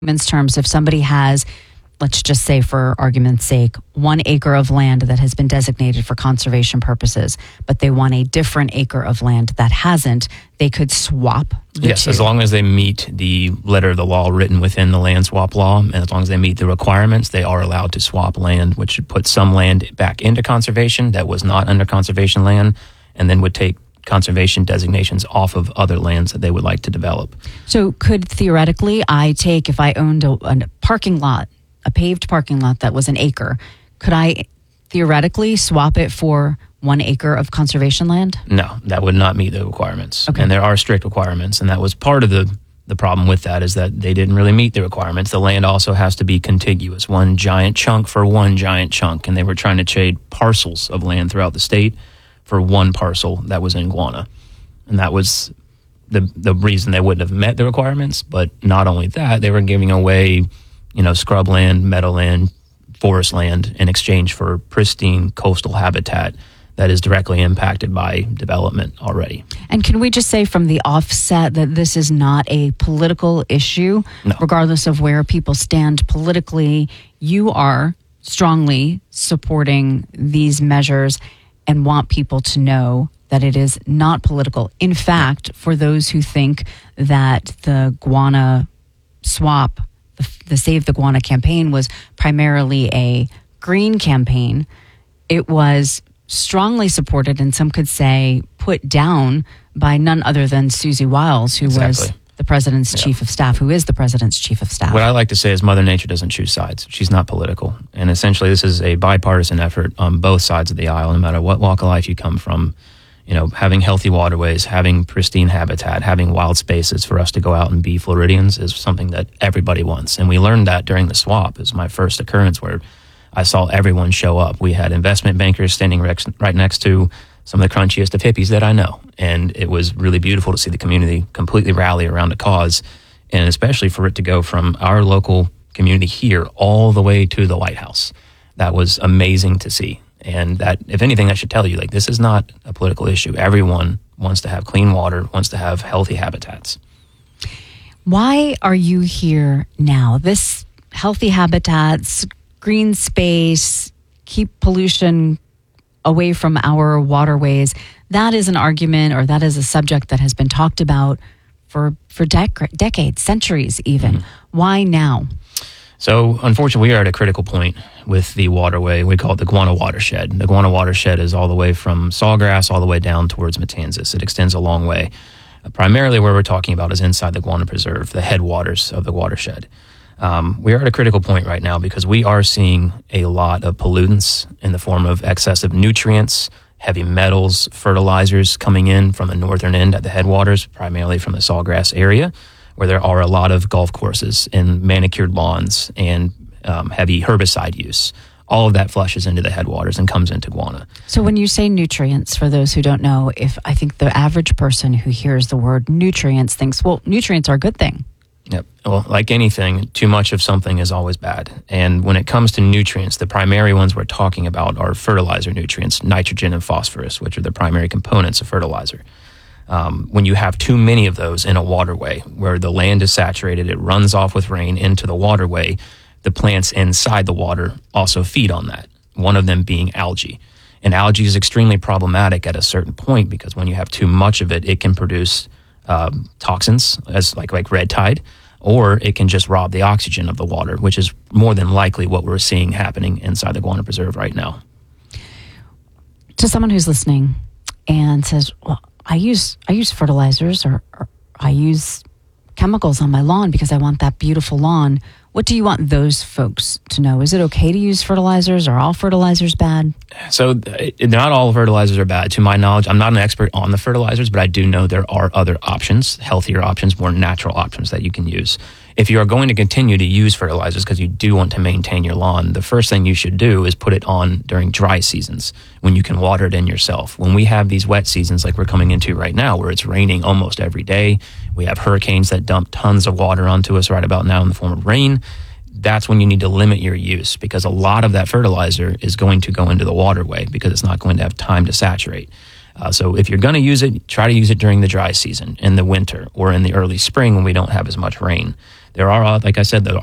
terms, if somebody has, let's just say for argument's sake, 1 acre of land that has been designated for conservation purposes, but they want a different acre of land that hasn't, they could swap the Yes, two. as long as they meet the letter of the law written within the land swap law, and as long as they meet the requirements, they are allowed to swap land, which would put some land back into conservation that was not under conservation land, and then would take conservation designations off of other lands that they would like to develop. So could theoretically if I owned a parking lot, a paved parking lot that was an acre, could I theoretically swap it for 1 acre of conservation land? No, that would not meet the requirements. Okay. And there are strict requirements, and that was part of the problem with that, is that they didn't really meet the requirements. The land also has to be contiguous, one giant chunk for one giant chunk, and they were trying to trade parcels of land throughout the state for one parcel that was in Guana. And that was the reason they wouldn't have met the requirements. But not only that, they were giving away scrub land, meadowland, forest land in exchange for pristine coastal habitat that is directly impacted by development already. And can we just say from the offset that this is not a political issue? No. Regardless of where people stand politically, you are strongly supporting these measures and want people to know that it is not political. In fact, for those who think that the Guana swap, the Save the Guana campaign was primarily a green campaign, it was strongly supported, and some could say put down, by none other than Susie Wiles, who was the president's chief of staff, who is the president's chief of staff. What I like to say is Mother Nature doesn't choose sides. She's not political. And essentially this is a bipartisan effort on both sides of the aisle, no matter what walk of life you come from. Having healthy waterways, having pristine habitat, having wild spaces for us to go out and be Floridians is something that everybody wants. And we learned that during the swap. It was my first occurrence where I saw everyone show up. We had investment bankers standing right next to some of the crunchiest of hippies that I know. And it was really beautiful to see the community completely rally around a cause, and especially for it to go from our local community here all the way to the White House. That was amazing to see. And that, if anything, that should tell you, this is not a political issue. Everyone wants to have clean water, wants to have healthy habitats. Why are you here now? This healthy habitats, green space, keep pollution away from our waterways, that is an argument, or that is a subject that has been talked about for decades, centuries even. Mm-hmm. Why now? So, unfortunately, we are at a critical point with the waterway. We call it the Guana Watershed. The Guana Watershed is all the way from Sawgrass all the way down towards Matanzas. It extends a long way. Primarily where we're talking about is inside the Guana Preserve, the headwaters of the watershed. We are at a critical point right now because we are seeing a lot of pollutants in the form of excessive nutrients, heavy metals, fertilizers coming in from the northern end at the headwaters, primarily from the Sawgrass area, where there are a lot of golf courses and manicured lawns and heavy herbicide use. All of that flushes into the headwaters and comes into Guana. So when you say nutrients, for those who don't know, I think the average person who hears the word nutrients thinks, well, nutrients are a good thing. Yep. Well, like anything, too much of something is always bad. And when it comes to nutrients, the primary ones we're talking about are fertilizer nutrients, nitrogen and phosphorus, which are the primary components of fertilizer. When you have too many of those in a waterway where the land is saturated, it runs off with rain into the waterway, the plants inside the water also feed on that, one of them being algae. And algae is extremely problematic at a certain point because when you have too much of it, it can produce toxins as like red tide, or it can just rob the oxygen of the water, which is more than likely what we're seeing happening inside the Guana Preserve right now. To someone who's listening and says, well, I use fertilizers or I use chemicals on my lawn because I want that beautiful lawn. What do you want those folks to know? Is it okay to use fertilizers? Are all fertilizers bad? So not all fertilizers are bad. To my knowledge, I'm not an expert on the fertilizers, but I do know there are other options, healthier options, more natural options that you can use. If you are going to continue to use fertilizers because you do want to maintain your lawn, the first thing you should do is put it on during dry seasons when you can water it in yourself. When we have these wet seasons like we're coming into right now where it's raining almost every day, we have hurricanes that dump tons of water onto us right about now in the form of rain, that's when you need to limit your use because a lot of that fertilizer is going to go into the waterway because it's not going to have time to saturate. So if you're going to use it, try to use it during the dry season, in the winter, or in the early spring when we don't have as much rain. There are, like I said, there